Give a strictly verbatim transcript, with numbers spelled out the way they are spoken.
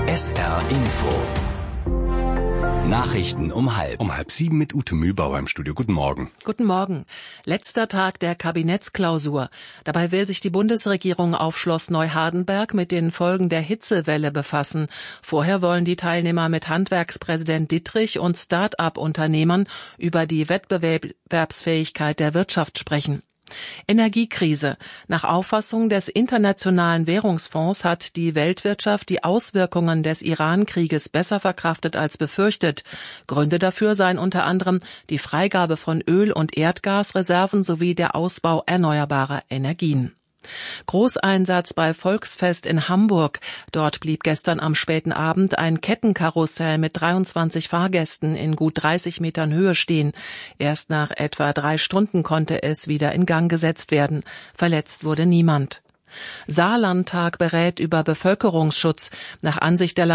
S R Info. Nachrichten um halb. Um halb sieben mit Ute Mühlbauer im Studio. Guten Morgen. Guten Morgen. Letzter Tag der Kabinettsklausur. Dabei will sich die Bundesregierung auf Schloss Neuhardenberg mit den Folgen der Hitzewelle befassen. Vorher wollen die Teilnehmer mit Handwerkspräsident Dittrich und Start-up-Unternehmern über die Wettbewerbsfähigkeit der Wirtschaft sprechen. Energiekrise. Nach Auffassung des Internationalen Währungsfonds hat die Weltwirtschaft die Auswirkungen des Iran-Krieges besser verkraftet als befürchtet. Gründe dafür seien unter anderem die Freigabe von Öl- und Erdgasreserven sowie der Ausbau erneuerbarer Energien. Großeinsatz bei Volksfest in Hamburg. Dort blieb gestern am späten Abend ein Kettenkarussell mit dreiundzwanzig Fahrgästen in gut dreißig Metern Höhe stehen. Erst nach etwa drei Stunden konnte es wieder in Gang gesetzt werden. Verletzt wurde niemand. Saarlandtag berät über Bevölkerungsschutz. Nach Ansicht der